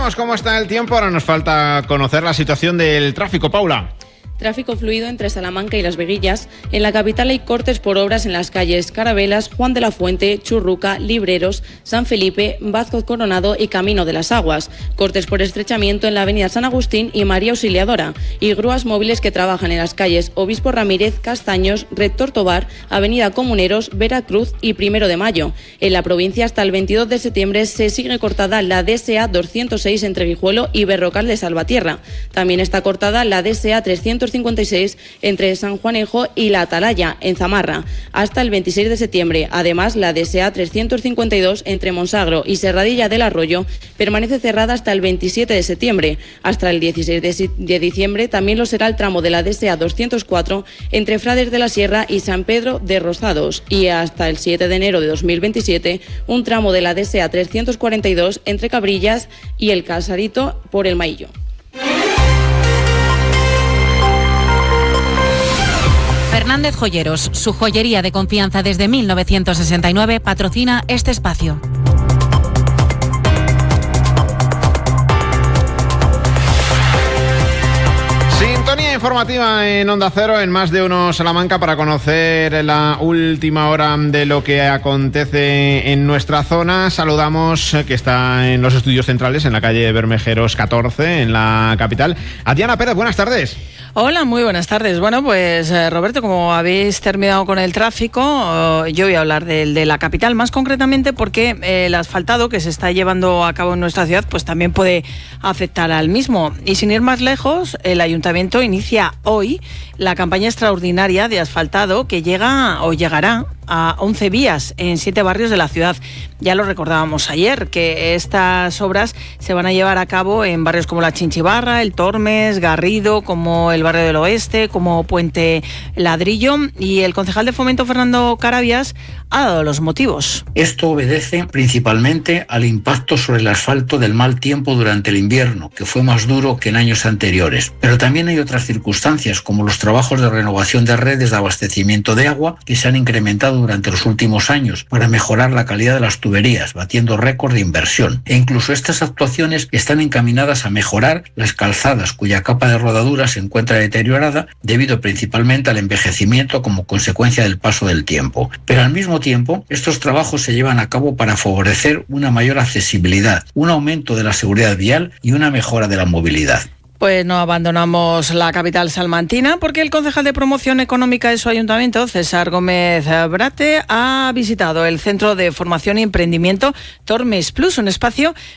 Sabemos cómo está el tiempo, ahora nos falta conocer la situación del tráfico, Paula. Tráfico fluido entre Salamanca y Las Veguillas. En la capital hay cortes por obras en las calles Carabelas, Juan de la Fuente, Churruca, Libreros, San Felipe, Vázquez Coronado y Camino de las Aguas. Cortes por estrechamiento en la avenida San Agustín y María Auxiliadora. Y grúas móviles que trabajan en las calles Obispo Ramírez, Castaños, Rector Tobar, Avenida Comuneros, Veracruz y 1 de Mayo. En la provincia hasta el 22 de septiembre se sigue cortada la DSA 206 entre Guijuelo y Berrocal de Salvatierra. También está cortada la DSA 356 entre San Juanejo y La Atalaya, en Zamarra, hasta el 26 de septiembre. Además, la DSA 352 entre Monsagro y Serradilla del Arroyo permanece cerrada hasta el 27 de septiembre. Hasta el 16 de diciembre también lo será el tramo de la DSA 204 entre Frades de la Sierra y San Pedro de Rozados. Y hasta el 7 de enero de 2027, un tramo de la DSA 342 entre Cabrillas y El Casarito por el Maillo. Fernández Joyeros, su joyería de confianza desde 1969, patrocina este espacio. Sintonía informativa en Onda Cero, en Más de Uno Salamanca, para conocer la última hora de lo que acontece en nuestra zona. Saludamos, que está en los estudios centrales, en la calle Bermejeros 14, en la capital, a Diana Pérez. Buenas tardes. Hola, muy buenas tardes. Bueno, pues Roberto, como habéis terminado con el tráfico, yo voy a hablar de la capital, más concretamente porque el asfaltado que se está llevando a cabo en nuestra ciudad pues también puede afectar al mismo. Y sin ir más lejos, el Ayuntamiento inicia hoy la campaña extraordinaria de asfaltado que llega o llegará a 11 vías en 7 barrios de la ciudad. Ya lo recordábamos ayer, que estas obras se van a llevar a cabo en barrios como la Chinchibarra, el Tormes, Garrido, como el barrio del Oeste, como Puente Ladrillo, y el concejal de Fomento, Fernando Carabias, ha dado los motivos. Esto obedece principalmente al impacto sobre el asfalto del mal tiempo durante el invierno, que fue más duro que en años anteriores. Pero también hay otras circunstancias, como los trabajos de renovación de redes de abastecimiento de agua, que se han incrementado durante los últimos años para mejorar la calidad de las tuberías, batiendo récord de inversión. E incluso estas actuaciones están encaminadas a mejorar las calzadas, cuya capa de rodadura se encuentra deteriorada debido principalmente al envejecimiento como consecuencia del paso del tiempo. Pero al mismo tiempo, estos trabajos se llevan a cabo para favorecer una mayor accesibilidad, un aumento de la seguridad vial y una mejora de la movilidad. Pues no abandonamos la capital salmantina porque el concejal de Promoción Económica de su ayuntamiento, César Gómez Brate, ha visitado el Centro de Formación y Emprendimiento Tormes Plus, un espacio